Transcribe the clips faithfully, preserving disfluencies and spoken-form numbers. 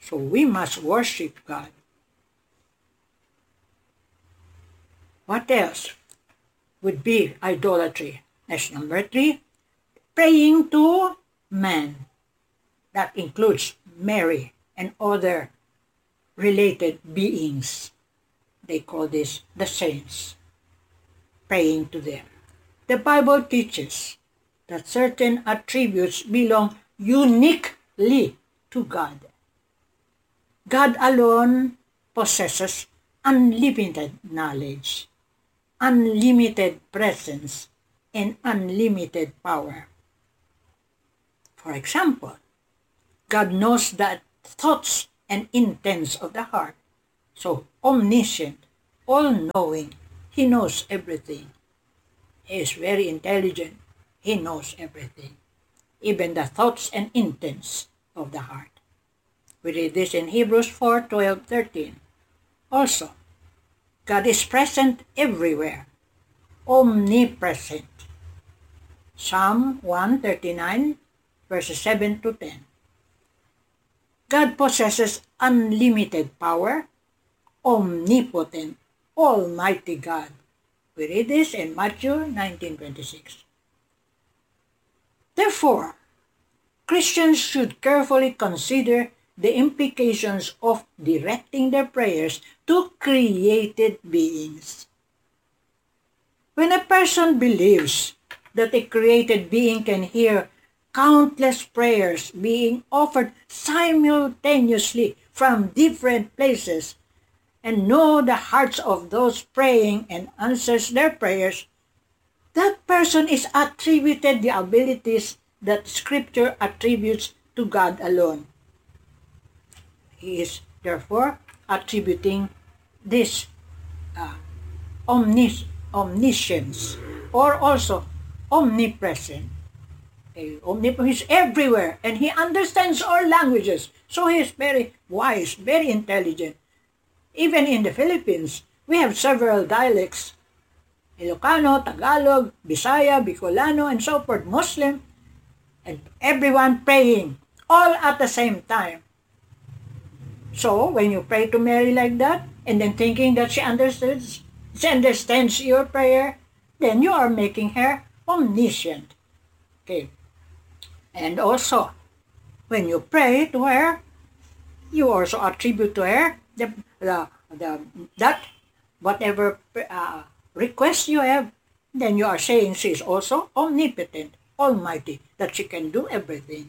So we must worship God. What else would be idolatry? Next, number three, praying to man. That includes Mary and other related beings. They call this the saints. Praying to them. The Bible teaches that certain attributes belong uniquely to God. God alone possesses unlimited knowledge, unlimited presence, and unlimited power. For example, God knows the thoughts and intents of the heart. So, omniscient, all-knowing, He knows everything. He is very intelligent. He knows everything, even the thoughts and intents of the heart. We read this in Hebrews four, twelve, thirteen. Also, God is present everywhere, omnipresent. Psalm one thirty-nine, verses seven to ten. God possesses unlimited power, omnipotent, almighty God. We read this in Matthew nineteen twenty-six. Therefore, Christians should carefully consider the implications of directing their prayers to created beings. When a person believes that a created being can hear countless prayers being offered simultaneously from different places and know the hearts of those praying and answers their prayers, that person is attributed the abilities that Scripture attributes to God alone. He is therefore attributing this uh, omnis omniscience or also omnipresent. Okay, omnipresent is everywhere and He understands all languages. So He is very wise, very intelligent. Even in the Philippines, we have several dialects. Ilocano, Tagalog, Bisaya, Bicolano, and so forth, Muslim, and everyone praying, all at the same time. So, when you pray to Mary like that, and then thinking that she understands, she understands your prayer, then you are making her omniscient. Okay. And also, when you pray to her, you also attribute to her the, the, the, that whatever uh, request you have, then you are saying she is also omnipotent, almighty, that she can do everything.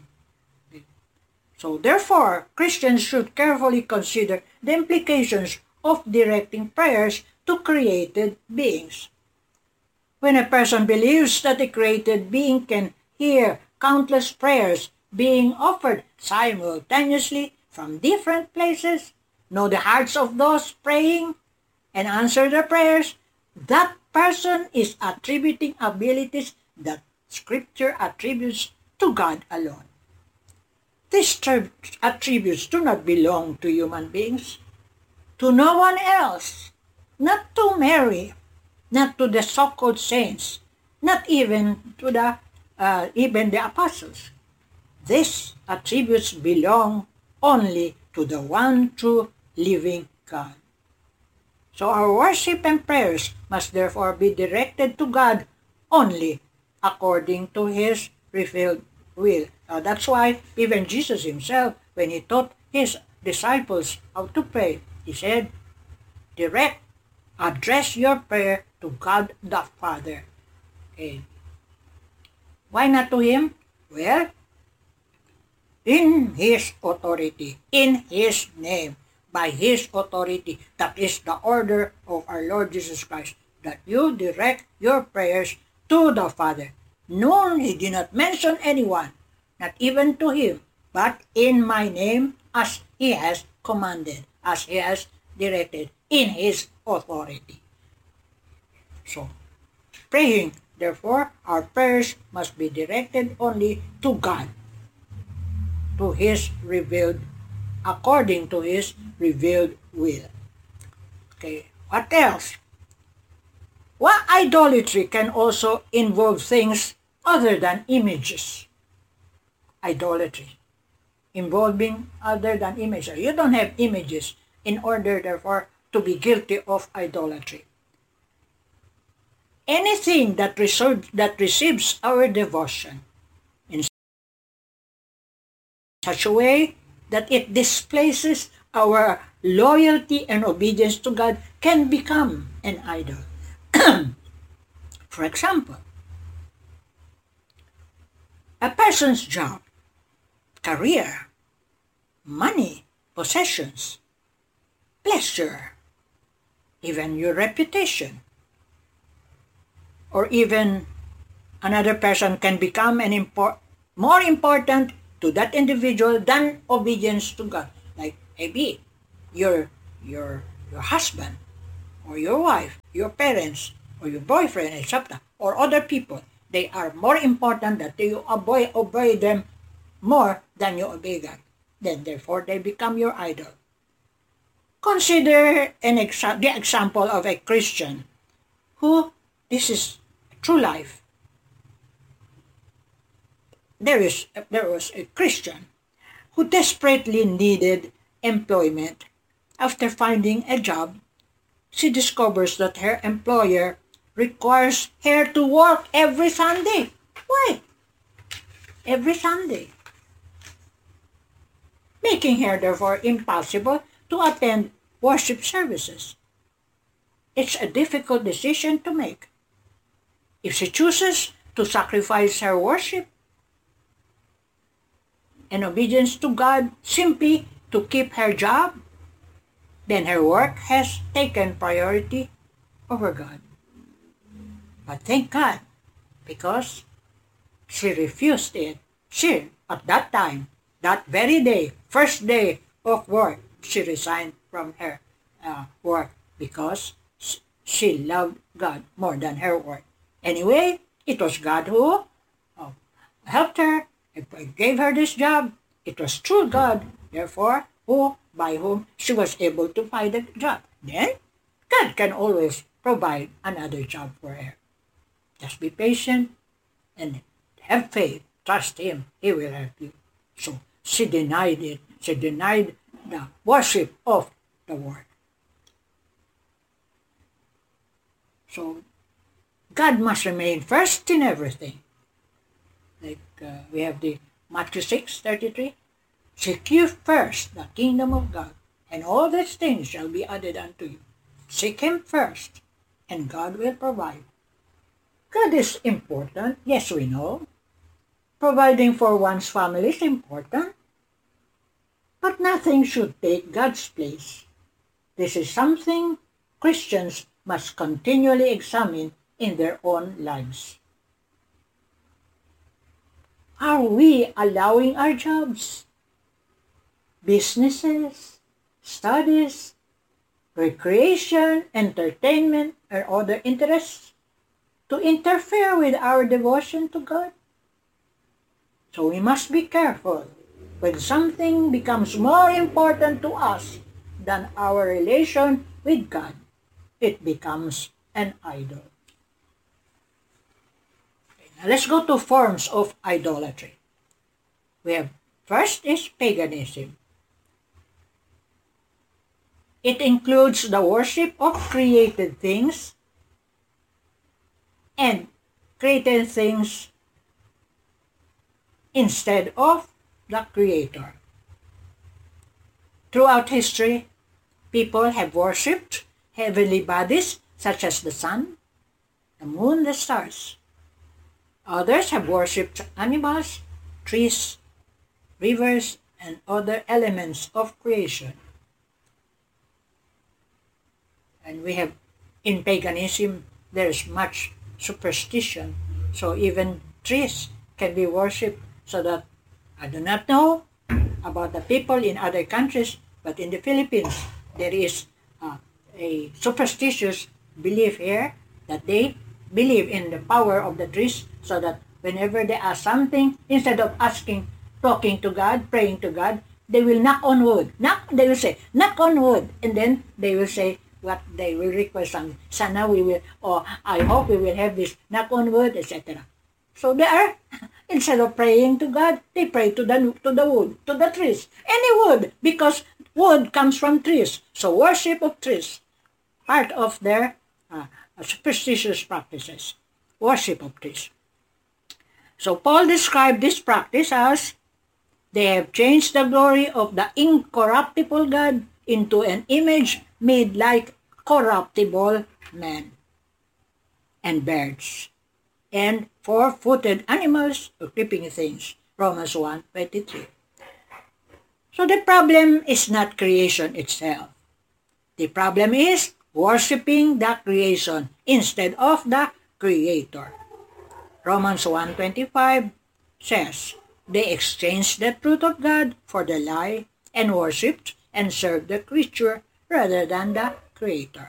So therefore, Christians should carefully consider the implications of directing prayers to created beings. When a person believes that a created being can hear countless prayers being offered simultaneously from different places, know the hearts of those praying, and answer their prayers, that person is attributing abilities that Scripture attributes to God alone. These attributes do not belong to human beings, to no one else, not to Mary, not to the so-called saints, not even to the uh, even the apostles. These attributes belong only to the one true living God. So our worship and prayers must therefore be directed to God only according to His revealed will. Now that's why even Jesus Himself, when He taught His disciples how to pray, He said, direct, address your prayer to God the Father. Okay. Why not to Him? Well, in His authority, in His name, by His authority, that is the order of our Lord Jesus Christ, that you direct your prayers to the Father. No, He did not mention anyone, not even to Him, but in my name, as He has commanded, as He has directed, in His authority. So, praying, therefore, our prayers must be directed only to God, to His revealed, according to His revealed will. Okay, what else? Well, idolatry can also involve things other than images. Idolatry. involving other than images. You don't have images in order, therefore, to be guilty of idolatry. Anything that, reserve, that receives our devotion in such a way that it displaces our loyalty and obedience to God can become an idol. For example, a person's job, career, money, possessions, pleasure, even your reputation, or even another person can become an impor- more important to that individual than obedience to God. Like maybe your your your husband, or your wife, your parents, or your boyfriend, et cetera, or other people. They are more important that you obey, obey them more than you obey God. Then therefore they become your idol. Consider an exa- the example of a Christian who, this is true life. There is there was a Christian who desperately needed employment. After finding a job, she discovers that her employer requires her to work every Sunday. Why? Every Sunday. Making her therefore impossible to attend worship services. It's a difficult decision to make. If she chooses to sacrifice her worship and obedience to God simply to keep her job, then her work has taken priority over God. But thank God, because she refused it. She, at that time, that very day, first day of work, she resigned from her uh, work because she loved God more than her work. Anyway, it was God who uh, helped her, gave her this job. It was through God, therefore, who, by whom she was able to find a job. Then, God can always provide another job for her. Just be patient and have faith. Trust Him. He will help you. So, she denied it. She denied the worship of the work. So, God must remain first in everything. Like uh, we have the Matthew six thirty-three. Seek you first the kingdom of God, and all these things shall be added unto you. Seek Him first, and God will provide. God is important, yes we know. Providing for one's family is important. But nothing should take God's place. This is something Christians must continually examine in their own lives. Are we allowing our jobs, businesses, studies, recreation, entertainment, or other interests to interfere with our devotion to God? So we must be careful when something becomes more important to us than our relation with God. It becomes an idol. Okay, now let's go to forms of idolatry. We have first is paganism. It includes the worship of created things and created things instead of the Creator. Throughout history, people have worshipped heavenly bodies such as the sun, the moon, the stars. Others have worshipped animals, trees, rivers, and other elements of creation. And we have, in paganism, there is much superstition. So even trees can be worshipped, so that I do not know about the people in other countries, but in the Philippines, there is uh, a superstitious belief here that they believe in the power of the trees, so that whenever they ask something, instead of asking, talking to God, praying to God, they will knock on wood. Knock, they will say, knock on wood. And then they will say what they will request. Something. Sana we will, or I hope we will have this, knock on wood, et cetera. So they are, instead of praying to God, they pray to the, to the wood, to the trees. Any wood, because wood comes from trees. So worship of trees, part of their uh, superstitious practices. Worship of trees. So Paul described this practice as, they have changed the glory of the incorruptible God into an image made like corruptible men and birds and four-footed animals or creeping things. Romans one twenty-three. So the problem is not creation itself. The problem is worshiping the creation instead of the Creator. Romans one twenty-five says, they exchanged the truth of God for the lie and worshipped and served the creature rather than the Creator.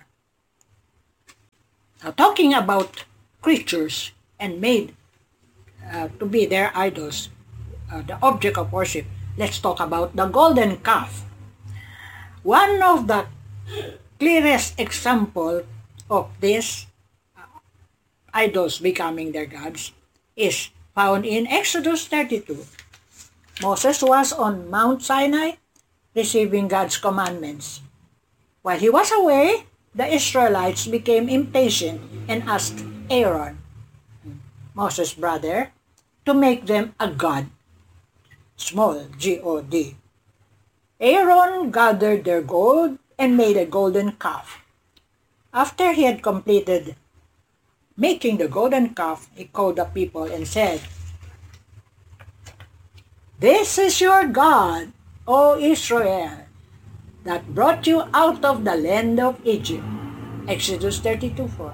Now, talking about creatures and made uh, to be their idols, uh, the object of worship, let's talk about the golden calf. One of the clearest example of these uh, idols becoming their gods is found in Exodus thirty-two. Moses was on Mount Sinai receiving God's commandments. While he was away, the Israelites became impatient and asked Aaron, Moses' brother, to make them a god, small G O D. Aaron gathered their gold and made a golden calf. After he had completed making the golden calf, he called the people and said, this is your God, O Israel, that brought you out of the land of Egypt. Exodus thirty-two four.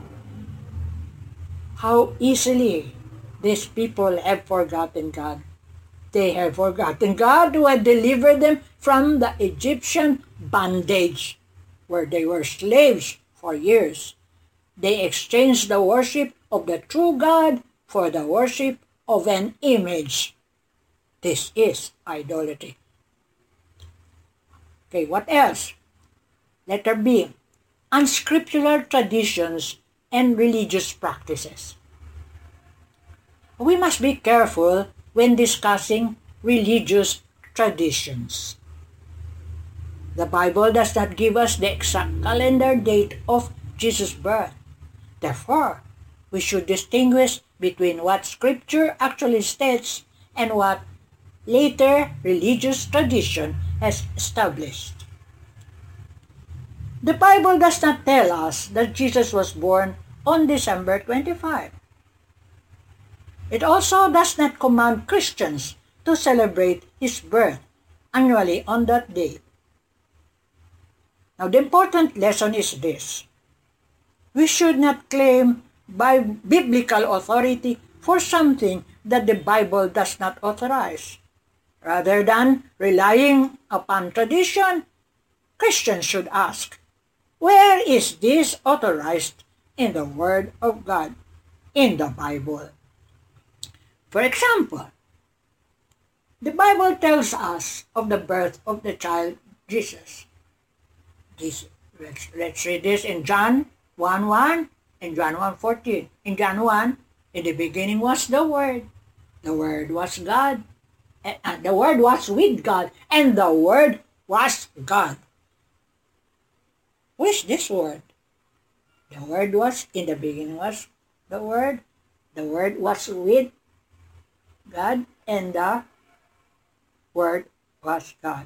How easily these people have forgotten God. They have forgotten God who had delivered them from the Egyptian bondage, where they were slaves for years. They exchanged the worship of the true God for the worship of an image. This is idolatry. Okay, what else? Letter B, unscriptural traditions and religious practices. We must be careful when discussing religious traditions. The Bible does not give us the exact calendar date of Jesus' birth. Therefore, we should distinguish between what Scripture actually states and what later religious tradition has established. The Bible does not tell us that Jesus was born on December twenty-fifth. It also does not command Christians to celebrate his birth annually on that day. Now, the important lesson is this. We should not claim by biblical authority for something that the Bible does not authorize. Rather than relying upon tradition, Christians should ask, where is this authorized in the Word of God, in the Bible? For example, the Bible tells us of the birth of the child Jesus. This, let's, let's read this in John one one and John one fourteen. In John one, in the beginning was the Word. The Word was God. And the Word was with God. And the Word was God. Who is this Word? The Word was, in the beginning was the Word. The Word was with God. And the Word was God.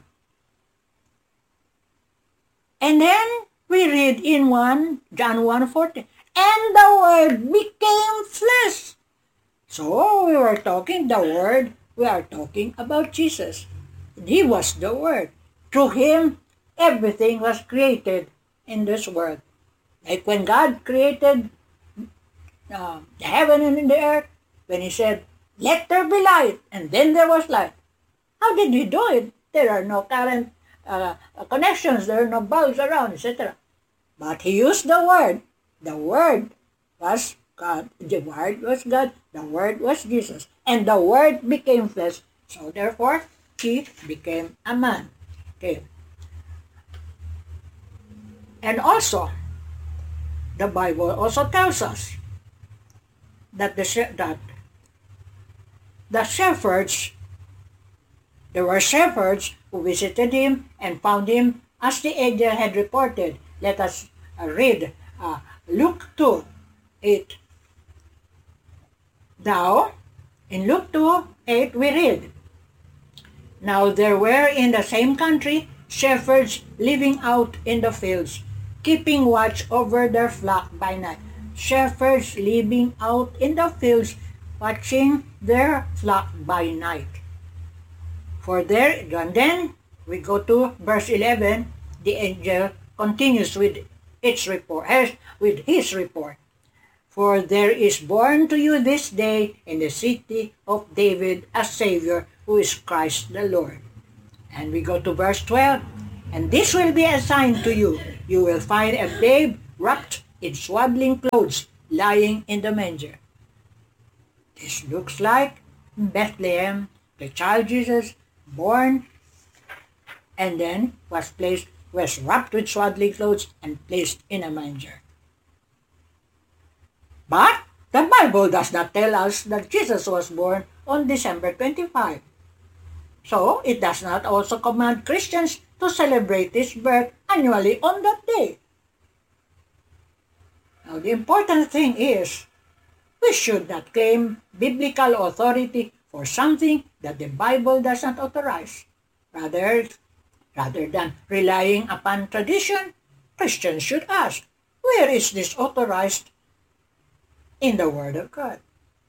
And then we read in one John one fourteen, and the Word became flesh. So we were talking the Word, we are talking about Jesus. He was the Word. Through Him, everything was created in this world. Like when God created uh, the heaven and the earth, when He said, let there be light, and then there was light. How did He do it? There are no current uh, connections, there are no bulbs around, et cetera. But He used the Word. The Word was God. The Word was God. The Word was Jesus. And the Word became flesh. So therefore, He became a man. Okay. And also, the Bible also tells us that the that the shepherds, there were shepherds who visited him and found him as the angel had reported. Let us uh, read uh, Luke two, eight. Now, in Luke two, eight, we read, Now there were in the same country shepherds living out in the fields, keeping watch over their flock by night. Shepherds living out in the fields, watching their flock by night. For there, and then we go to verse eleven, the angel continues with its report, with his report. For there is born to you this day in the city of David a Savior, who is Christ the Lord. And we go to verse twelve. And this will be a sign to you. You will find a babe wrapped in swaddling clothes, lying in the manger. This looks like Bethlehem, the child Jesus, born, and then was placed, was wrapped with swaddling clothes and placed in a manger. But the Bible does not tell us that Jesus was born on December twenty-fifth. So it does not also command Christians to celebrate his birth annually on that day. Now the important thing is, we should not claim biblical authority for something that the Bible does not authorize. Rather, rather than relying upon tradition, Christians should ask, where is this authorized in the Word of God?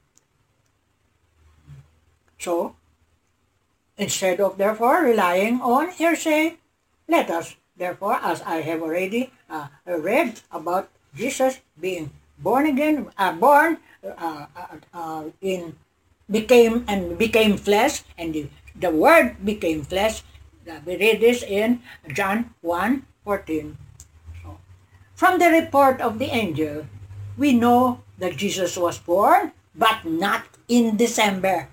So, instead of therefore relying on hearsay, let us therefore, as I have already uh, read about Jesus being born again, uh, born uh, uh, uh, in became and became flesh, and the, the Word became flesh. Uh, we read this in John one fourteen. So, from the report of the angel, we know that Jesus was born, but not in December.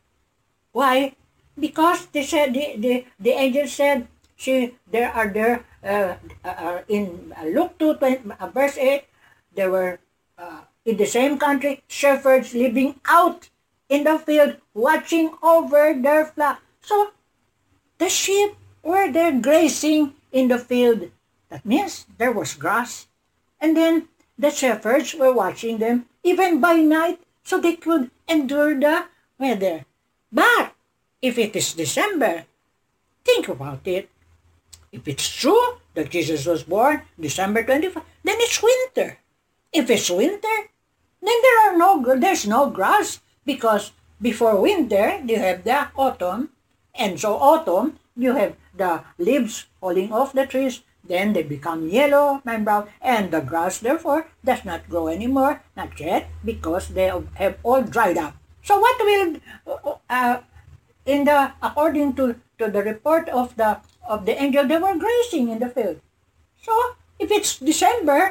Why? Because they said the, the, the angel said, see, there are there uh, uh, in Luke two, twenty, uh, verse eight, there were uh, in the same country shepherds living out in the field, watching over their flock. So the sheep were there grazing in the field. That means there was grass, and then the shepherds were watching them even by night, so they could endure the weather. But if it is December, think about it. If it's true that Jesus was born December twenty-fifth, then it's winter. If it's winter, then there are no there's no grass, because before winter you have the autumn, and so autumn you have the leaves falling off the trees, then they become yellow and brown, and the grass therefore does not grow anymore, not yet, because they have all dried up. So what will uh, in the according to, to the report of the of the angel, they were grazing in the field. So if it's December,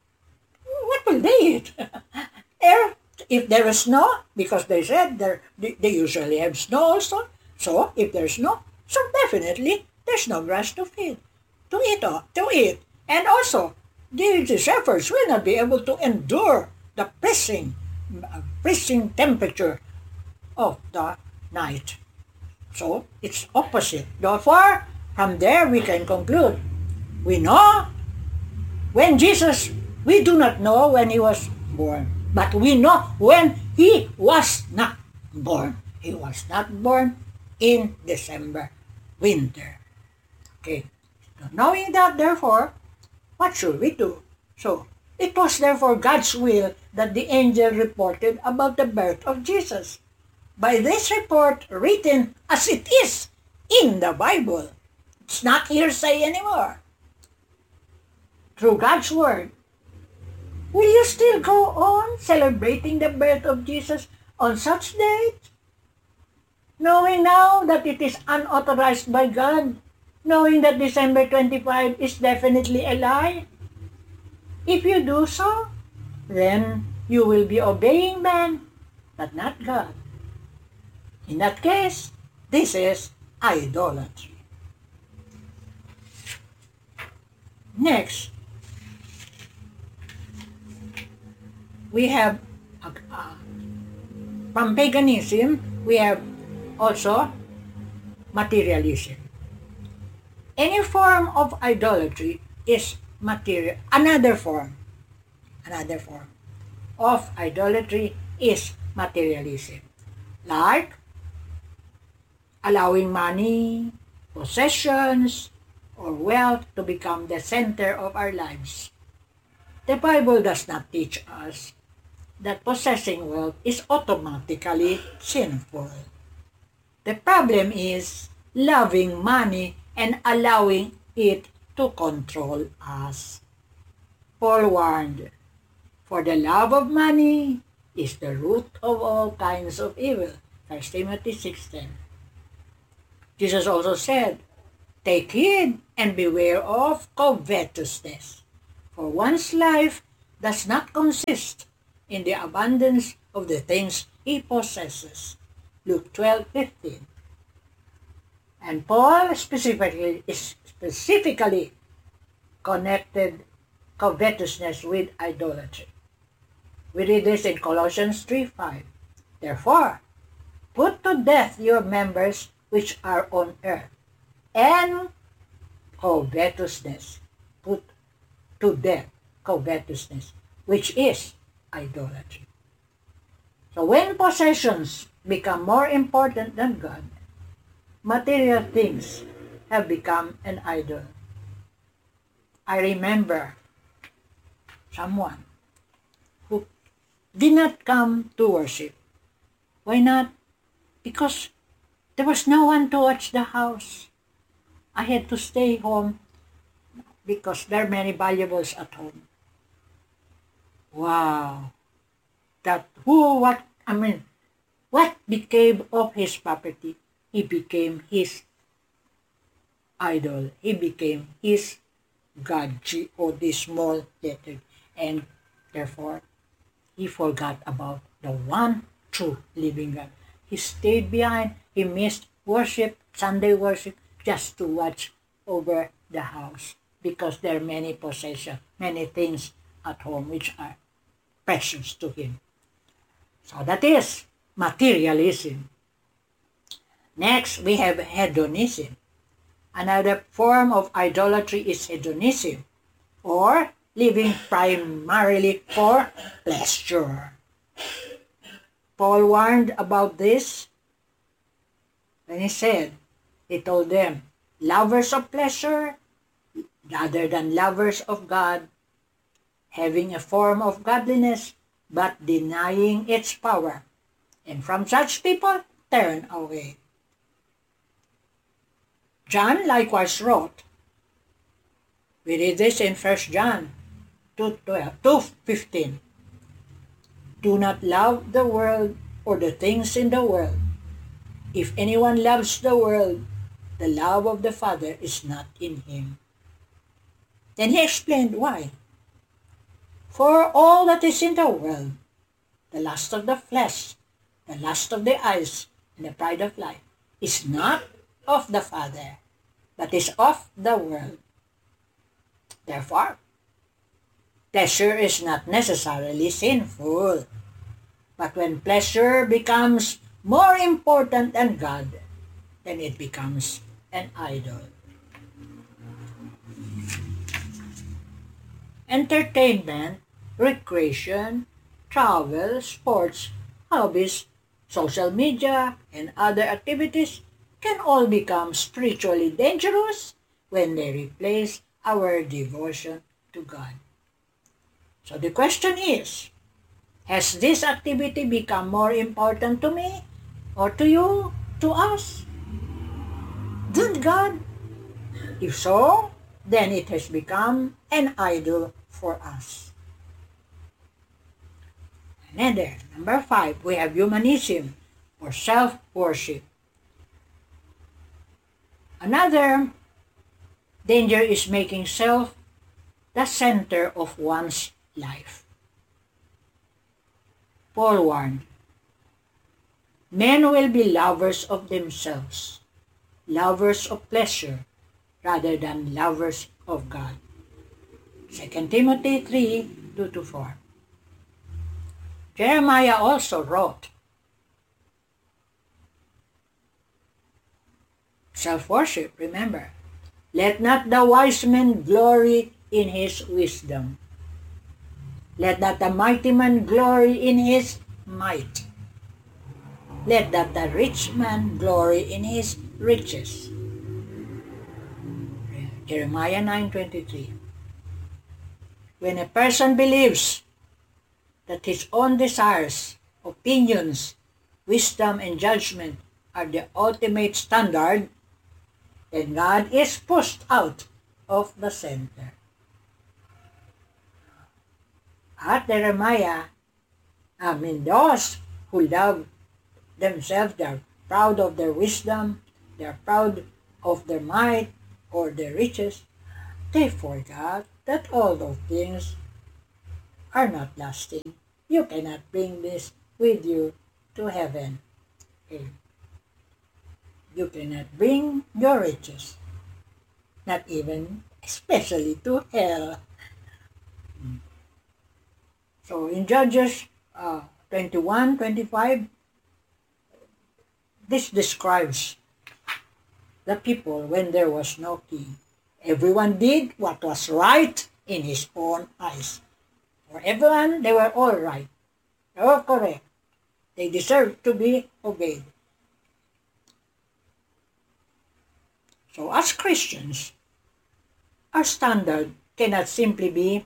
what will they eat? Air, if there is snow, because they said there they, they usually have snow also. So if there's snow, so definitely there's no grass to feed, to eat or to eat. And also, the, the shepherds will not be able to endure the pressing, uh, pressing temperature of the night. So it's opposite. Therefore, from there we can conclude. We know when Jesus, we do not know when he was born, but we know when he was not born. He was not born in December, winter. Okay. So knowing that, therefore, what should we do? So it was therefore God's will that the angel reported about the birth of Jesus. By this report, written as it is in the Bible, it's not hearsay anymore. Through God's word, will you still go on celebrating the birth of Jesus on such date? Knowing now that it is unauthorized by God, knowing that December twenty-fifth is definitely a lie? If you do so, then you will be obeying man, but not God. In that case, this is idolatry. Next, we have uh, uh, from paganism, we have also materialism. Any form of idolatry is material. Another form, another form of idolatry is materialism. Like allowing money, possessions, or wealth to become the center of our lives. The Bible does not teach us that possessing wealth is automatically sinful. The problem is loving money and allowing it to control us. Paul warned, "For the love of money is the root of all kinds of evil." First Timothy six ten. Jesus also said, "Take heed and beware of covetousness, for one's life does not consist in the abundance of the things he possesses." Luke twelve fifteen. And Paul specifically is specifically connected covetousness with idolatry. We read this in Colossians three five. "Therefore, put to death your members which are on earth, and covetousness." Put to death covetousness, which is idolatry. So when possessions become more important than God, material things have become an idol. I remember someone who did not come to worship. Why not? Because there was no one to watch the house. I had to stay home because there are many valuables at home. Wow. That who, what, I mean, what became of his property? He became his idol. He became his God, G O D small letter. And therefore, he forgot about the one true living God. He stayed behind. He missed worship, Sunday worship, just to watch over the house. Because there are many possessions, many things at home which are precious to him. So that is materialism. Next, we have hedonism. Another form of idolatry is hedonism, or living primarily for pleasure. Paul warned about this when he said, he told them, "Lovers of pleasure rather than lovers of God, having a form of godliness, but denying its power. And from such people, turn away." John likewise wrote, we read this in First John two fifteen, "Do not love the world or the things in the world. If anyone loves the world, the love of the Father is not in him." Then he explained why. "For all that is in the world, the lust of the flesh, the lust of the eyes, and the pride of life, is not of the Father, but is of the world. Therefore, pleasure is not necessarily sinful. But when pleasure becomes more important than God, then it becomes an idol." Entertainment, recreation, travel, sports, hobbies, social media, and other activities can all become spiritually dangerous when they replace our devotion to God. So the question is, has this activity become more important to me, or to you, to us, than God? If so, then it has become an idol for us. Another, number five, we have humanism, or self-worship. Another danger is making self the center of one's life. Paul warned, "Men will be lovers of themselves, lovers of pleasure, rather than lovers of God." Second Timothy three two to four. Jeremiah also wrote, Self-worship, remember. Let not the wise man glory in his wisdom. Let not the mighty man glory in his might. Let not the rich man glory in his riches. Jeremiah nine twenty-three. When a person believes that his own desires, opinions, wisdom, and judgment are the ultimate standard, then God is pushed out of the center. At Jeremiah, I mean, those who love themselves, they are proud of their wisdom, they are proud of their might or their riches, they forgot that all those things are not lasting. You cannot bring this with you to heaven. Okay. You cannot bring your riches, not even especially to hell. So in Judges uh, twenty-one twenty-five, this describes the people when there was no king. Everyone did what was right in his own eyes. For everyone, they were all right. They were correct. They deserved to be obeyed. So as Christians, our standard cannot simply be,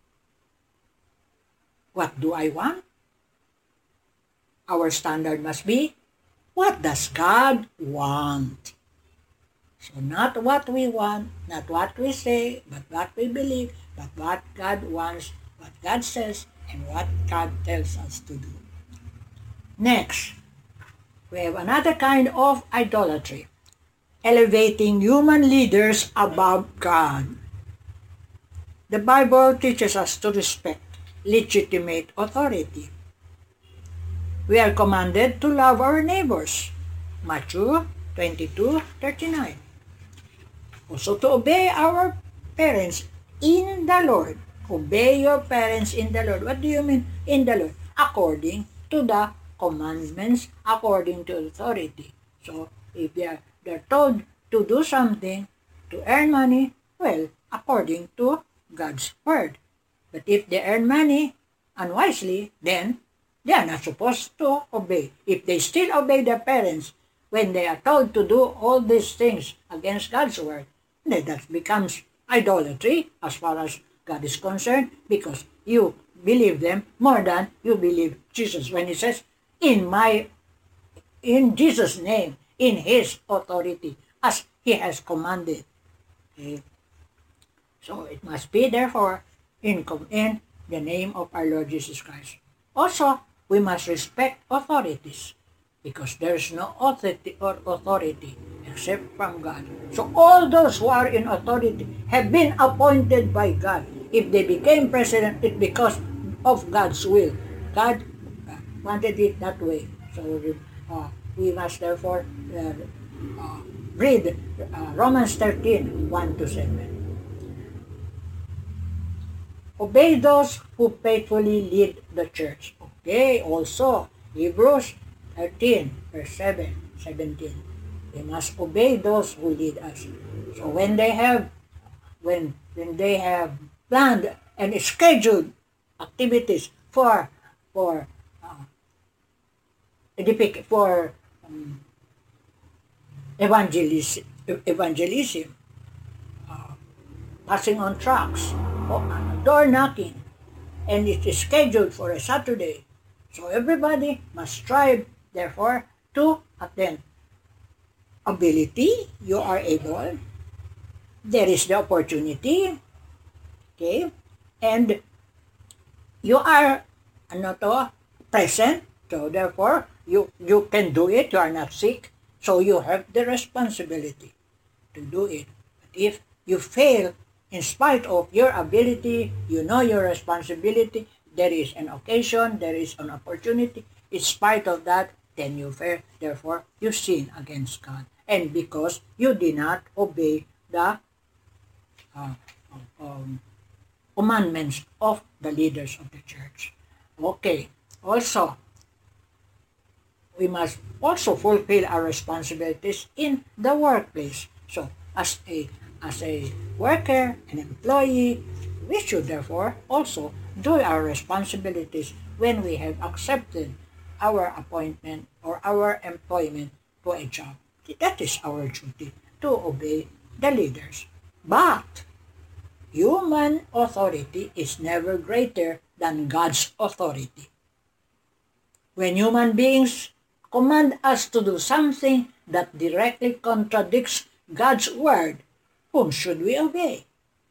what do I want? Our standard must be, what does God want? So not what we want, not what we say, but what we believe, but what God wants, what God says, and what God tells us to do. Next, we have another kind of idolatry, elevating human leaders above God. The Bible teaches us to respect legitimate authority. We are commanded to love our neighbors. Matthew twenty-two thirty-nine. Also to obey our parents in the Lord. Obey your parents in the Lord. What do you mean in the Lord? According to the commandments, according to authority. So if they are they're told to do something, to earn money, well, according to God's word. But if they earn money unwisely, then they are not supposed to obey. If they still obey their parents when they are told to do all these things against God's word, then that becomes idolatry as far as God is concerned, because you believe them more than you believe Jesus. When he says, in my, in Jesus' name, in his authority, as he has commanded. Okay. So it must be, therefore, in, in the name of our Lord Jesus Christ. Also, we must respect authorities, because there is no authority or authority except from God. So all those who are in authority have been appointed by God. If they became president, it's because of God's will. God wanted it that way. So uh, we must therefore uh, uh, read uh, Romans thirteen, one to seven. Obey those who faithfully lead the church. Okay, also Hebrews thirteen, verse seven, seventeen. We must obey those who lead us. So when they have, when when they have planned and scheduled activities for for uh, edific for um, evangelism, evangelism, uh, passing on tracts, or uh, door knocking, and it is scheduled for a Saturday. So everybody must strive, therefore, to attend. Ability, you are able. There is the opportunity. Okay? And you are ano to, present. So therefore, you, you can do it. You are not sick. So you have the responsibility to do it. But if you fail, in spite of your ability, you know your responsibility, there is an occasion, there is an opportunity, in spite of that, then you fail. Therefore, you sin against God. And because you did not obey the uh, um, commandments of the leaders of the church. Okay. Also, we must also fulfill our responsibilities in the workplace. So, as a as a worker, an employee, we should therefore also do our responsibilities when we have accepted our appointment or our employment to a job. That is our duty, to obey the leaders. But human authority is never greater than God's authority. When human beings command us to do something that directly contradicts God's word, whom should we obey?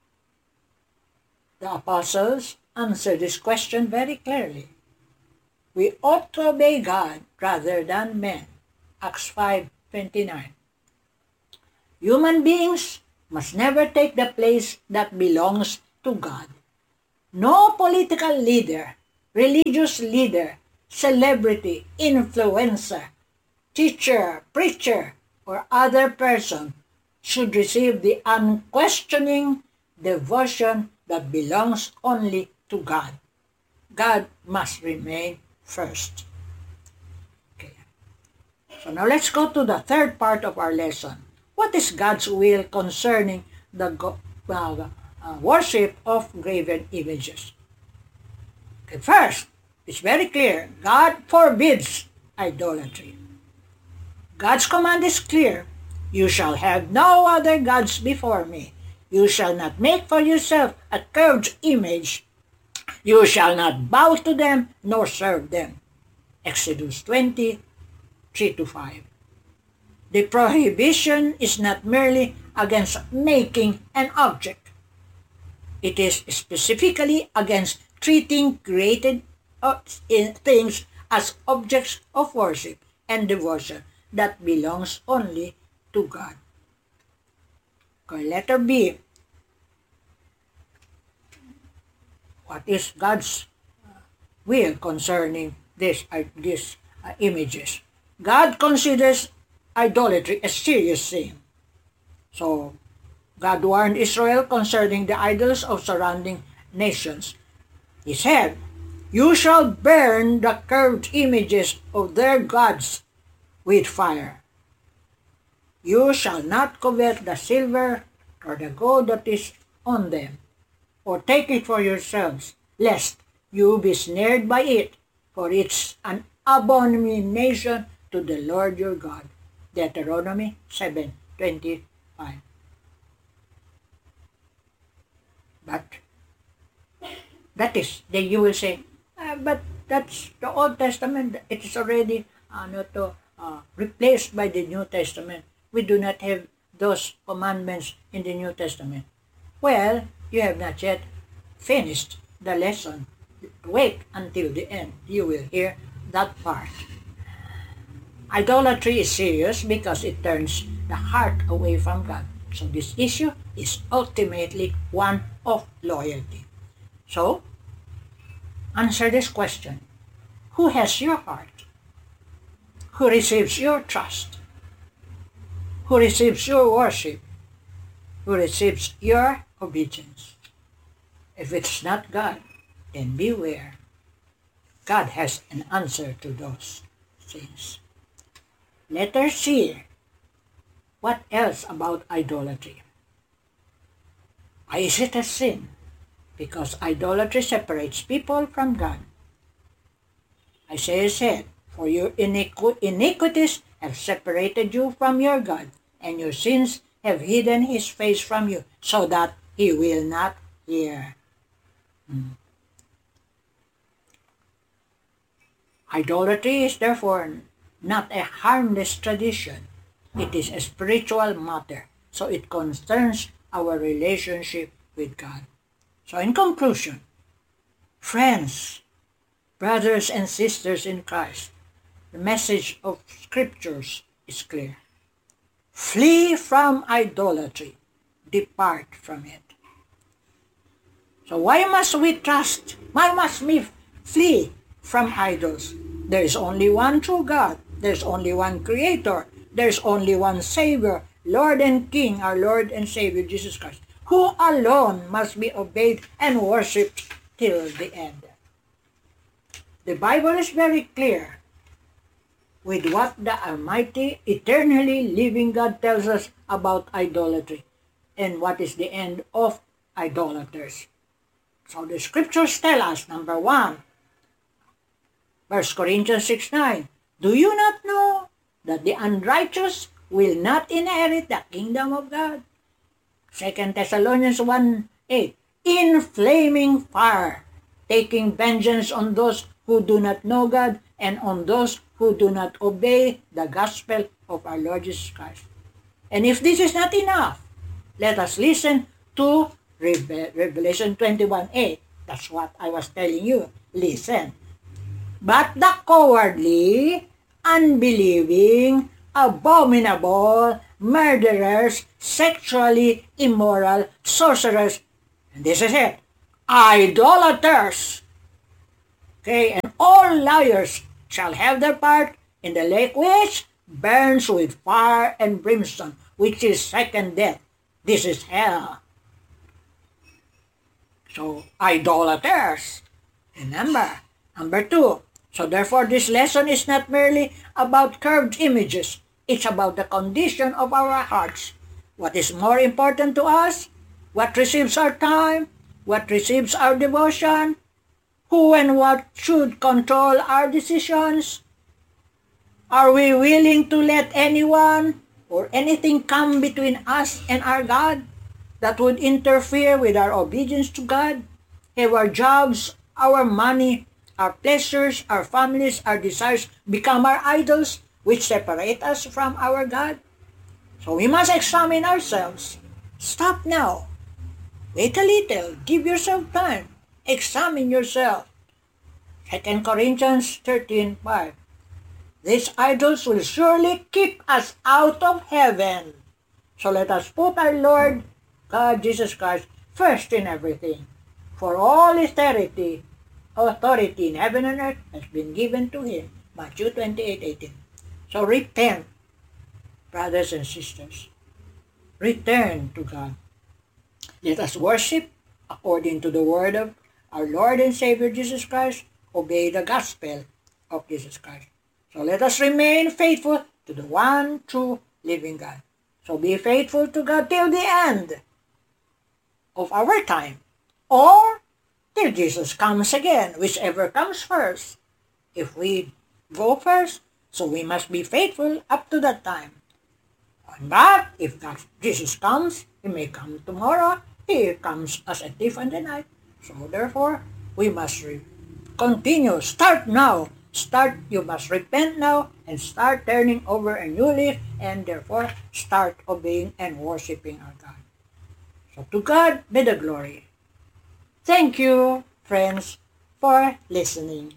The apostles answer this question very clearly. We ought to obey God rather than men. Acts five twenty-nine. Human beings must never take the place that belongs to God. No political leader, religious leader, celebrity, influencer, teacher, preacher, or other person should receive the unquestioning devotion that belongs only to God. God must remain first. Okay. So now let's go to the third part of our lesson. What is God's will concerning the uh, uh, worship of graven images? Okay, first, it's very clear. God forbids idolatry. God's command is clear. You shall have no other gods before me. You shall not make for yourself a carved image. You shall not bow to them nor serve them. Exodus twenty, three to five. The prohibition is not merely against making an object. It is specifically against treating created things as objects of worship and devotion that belongs only to God. Okay, letter B. What is God's will concerning this, uh, these uh, images? God considers idolatry a serious sin. So, God warned Israel concerning the idols of surrounding nations. He said, "You shall burn the carved images of their gods with fire. You shall not covet the silver or the gold that is on them, or take it for yourselves, lest you be snared by it, for it's an abomination to the Lord your God." Deuteronomy seven twenty-five. But that is, then you will say, ah, but that's the Old Testament. It is already uh, not to, uh, replaced by the New Testament. We do not have those commandments in the New Testament. Well, you have not yet finished the lesson. Wait until the end. You will hear that part. Idolatry is serious because it turns the heart away from God. So this issue is ultimately one of loyalty. So, answer this question. Who has your heart? Who receives your trust? Who receives your worship? Who receives your obedience? If it's not God, then beware. God has an answer to those things. Letter C. What else about idolatry? Why is it a sin? Because idolatry separates people from God. Isaiah said, "For your iniqu- iniquities have separated you from your God, and your sins have hidden his face from you, so that he will not hear." Hmm. Idolatry is therefore not a harmless tradition. It is a spiritual matter, so it concerns our relationship with God. So in conclusion, friends, brothers and sisters in Christ, the message of Scriptures is clear. Flee from idolatry. Depart from it. So why must we trust? Why must we flee from idols? There is only one true God. There's only one Creator. There's only one Savior, Lord and King, our Lord and Savior, Jesus Christ, who alone must be obeyed and worshipped till the end. The Bible is very clear. with what the Almighty, eternally living God tells us about idolatry and what is the end of idolaters. So the scriptures tell us, number one, First Corinthians six nine, do you not know that the unrighteous will not inherit the kingdom of God? Second Thessalonians one eight, in flaming fire, taking vengeance on those who do not know God and on those who do not obey the gospel of our Lord Jesus Christ. And if this is not enough, let us listen to Revelation twenty-one eight. That's what I was telling you. Listen. But the cowardly, unbelieving, abominable, murderers, sexually immoral, sorcerers, and this is it, idolaters, okay, and all liars shall have their part in the lake which burns with fire and brimstone, which is second death. This is hell. So, idolaters. Remember. Number two. So, therefore, this lesson is not merely about carved images. It's about the condition of our hearts. What is more important to us? What receives our time? What receives our devotion? Who and what should control our decisions? Are we willing to let anyone or anything come between us and our God that would interfere with our obedience to God? Have our jobs, our money, our pleasures, our families, our desires become our idols which separate us from our God? So we must examine ourselves. Stop now. Wait a little. Give yourself time. Examine yourself. Second Corinthians thirteen five. These idols will surely keep us out of heaven. So let us put our Lord God Jesus Christ first in everything. For all eternity, authority in heaven and earth has been given to him. Matthew twenty-eight eighteen. So repent, brothers and sisters. Return to God. Let us worship according to the word of our Lord and Savior Jesus Christ. Obey the gospel of Jesus Christ. So let us remain faithful to the one true living God. So be faithful to God till the end of our time, or till Jesus comes again, whichever comes first. If we go first, so we must be faithful up to that time. But if God, Jesus comes, he may come tomorrow, he comes as a thief in the night. So therefore, we must re- continue. Start now. Start, you must repent now and start turning over a new leaf, and therefore start obeying and worshiping our God. So to God be the glory. Thank you, friends, for listening.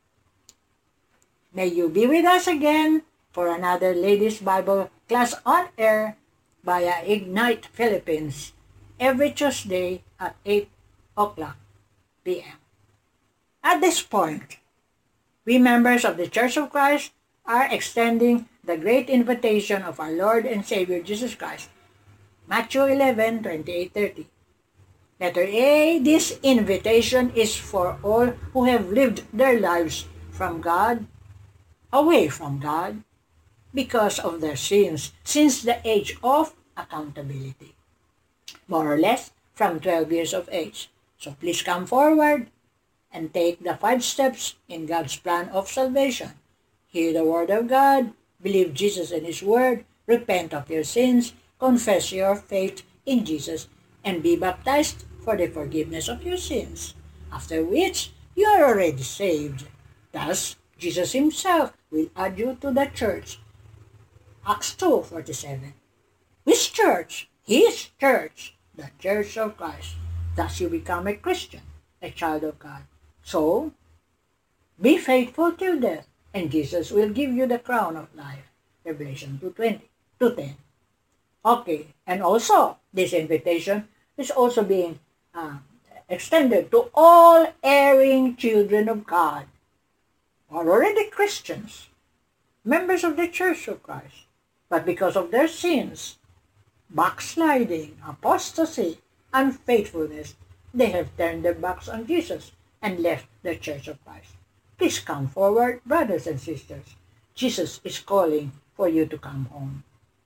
May you be with us again for another Ladies Bible class on air via Ignite Philippines every Tuesday at eight o'clock p m At this point, we members of the Church of Christ are extending the great invitation of our Lord and Savior Jesus Christ. Matthew eleven twenty-eight thirty. Letter A, this invitation is for all who have lived their lives from God, away from God, because of their sins, since the age of accountability. More or less from twelve years of age. So please come forward and take the five steps in God's plan of salvation. Hear the word of God, believe Jesus and his word, repent of your sins, confess your faith in Jesus, and be baptized for the forgiveness of your sins, after which you are already saved. Thus, Jesus himself will add you to the church. Acts two forty-seven. Which church? His church, the Church of Christ. Thus you become a Christian, a child of God. So, be faithful till death, and Jesus will give you the crown of life. Revelation two twenty, two ten. Okay, and also, this invitation is also being uh, extended to all erring children of God, who are already Christians, members of the Church of Christ, but because of their sins, backsliding, apostasy, unfaithfulness, they have turned their backs on Jesus and left the Church of Christ. Please come forward, brothers and sisters. Jesus is calling for you to come home.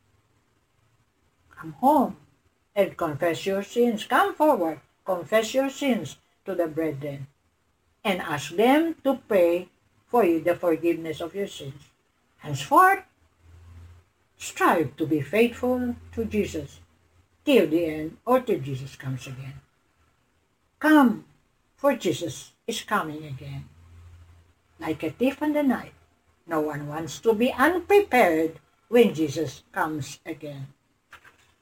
Come home and confess your sins. Come forward, confess your sins to the brethren, and ask them to pray for you the forgiveness of your sins. Henceforth, strive to be faithful to Jesus till the end or till Jesus comes again. Come, for Jesus is coming again. Like a thief in the night, no one wants to be unprepared when Jesus comes again.